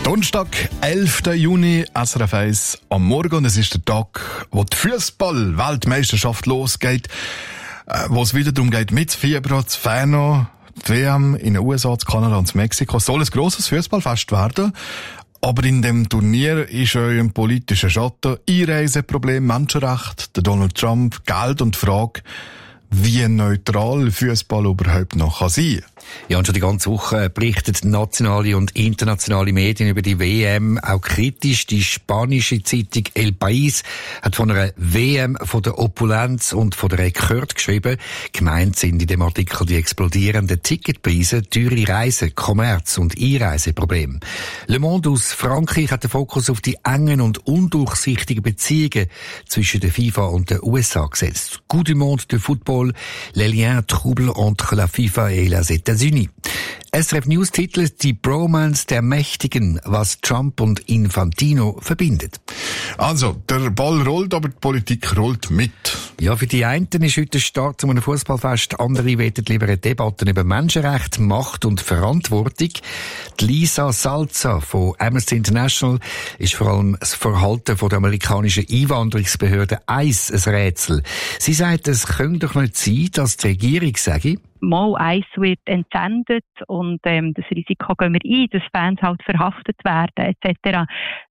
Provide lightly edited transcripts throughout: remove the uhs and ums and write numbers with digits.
Donnerstag, 11. Juni, SRF 1 am Morgen. Und es ist der Tag, wo die Fußball-Weltmeisterschaft losgeht, wo es wieder darum geht, mitzufiebern, zu feiern. Die WM in den USA, zu Kanada und zu Mexiko. Es soll ein grosses Fußballfest werden. Aber in dem Turnier ist euer politischer Schatten, Einreiseproblem, Menschenrechte, der Donald Trump, Geld und die Frage, wie neutral Fußball überhaupt noch sein kann. Ja, und schon die ganze Woche berichten nationale und internationale Medien über die WM, auch kritisch. Die spanische Zeitung El País hat von einer WM von der Opulenz und von der Rekord geschrieben. Gemeint sind in dem Artikel die explodierenden Ticketpreise, teure Reisen, Kommerz- und Einreiseprobleme. Le Monde aus Frankreich hat den Fokus auf die engen und undurchsichtigen Beziehungen zwischen der FIFA und den USA gesetzt. Coup du monde de football, les liens troubles entre la FIFA et les États-Unis. SRF News titelt die Bromance der Mächtigen, was Trump und Infantino verbindet. Also, der Ball rollt, aber die Politik rollt mit. Ja, für die einen ist heute der Start zu einem Fußballfest. Andere wollen lieber eine Debatte über Menschenrechte, Macht und Verantwortung. Die Lisa Salza von Amnesty International ist vor allem das Verhalten von der amerikanischen Einwanderungsbehörde ein Rätsel. Sie sagt, es könnte doch nicht sein, dass die Regierung sage, mal eins wird entsendet und das Risiko gehen wir ein, dass Fans halt verhaftet werden etc.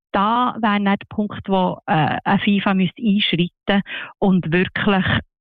Da wäre nicht der Punkt, wo eine FIFA einschreiten müsste und wirklich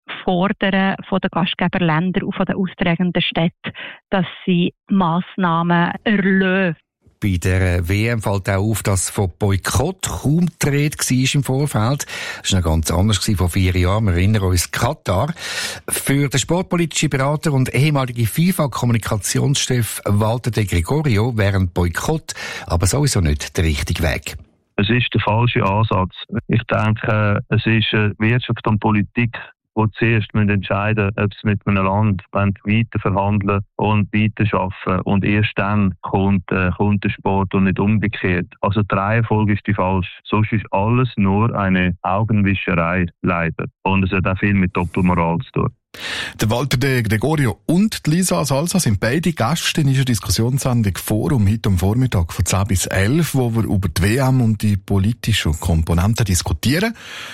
fordern von den Gastgeberländern und von den austragenden Städten, dass sie Massnahmen erlösen. Bei der WM fällt auch auf, dass von Boykott kaum die Rede war im Vorfeld. Das war noch ganz anders vor 4 Jahren. Wir erinnern uns Katar. Für den sportpolitischen Berater und ehemaligen FIFA-Kommunikationschef Walter De Gregorio wäre ein Boykott aber sowieso nicht der richtige Weg. Es ist der falsche Ansatz. Ich denke, es ist Wirtschaft und Politik, die zuerst entscheiden müssen, ob sie mit einem Land weiter verhandeln und weiter arbeiten. Und erst dann kommt der Sport und nicht umgekehrt. Also die Reihenfolge ist die falsch. Sonst ist alles nur eine Augenwischerei, leider. Und es hat auch viel mit Doppelmoral zu tun. Der Walter De Gregorio und die Lisa Salza sind beide Gäste in unserer Diskussionssendung Forum heute am Vormittag von 10 bis 11, wo wir über die WM und die politischen Komponenten diskutieren.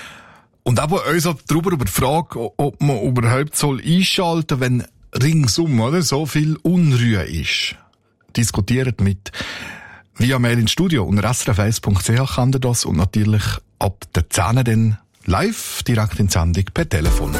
Und auch uns darüber über die Frage, ob man überhaupt einschalten soll, wenn ringsum oder, so viel Unruhe ist. Diskutiert mit via Mail ins Studio unter srf1.ch kann ihr das und natürlich ab der 10 dann live direkt in die Sendung per Telefon.